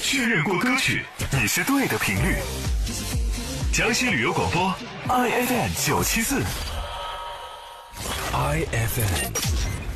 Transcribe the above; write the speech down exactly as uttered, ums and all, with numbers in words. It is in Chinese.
确认过歌曲，你是对的频率。江西旅游广播 I F M 九七四 I F M。